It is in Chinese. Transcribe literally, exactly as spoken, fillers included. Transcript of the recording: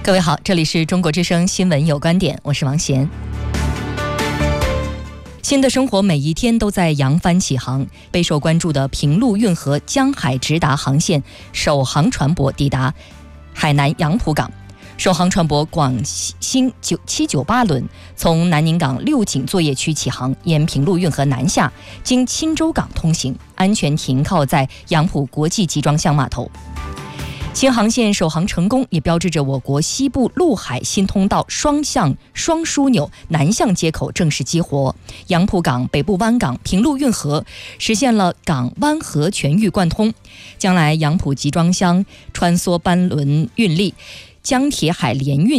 各位好，这里是中国之声新闻有观点，我是王贤。新的生活每一天都在扬帆起航，备受关注的平陆运河江海直达航线首航船舶抵达海南杨浦港。首航船舶广兴九七九八轮从南宁港六井作业区起航，沿平陆运河南下，经钦州港通行，安全停靠在杨浦国际集装箱码头。新航线首航成功，也标志着我国西部陆海新通道双向双枢纽南向接口正式激活，杨浦港、北部湾港、平陆运河实现了港湾河全域贯通。将来杨浦集装箱穿梭班轮运力、江铁海联运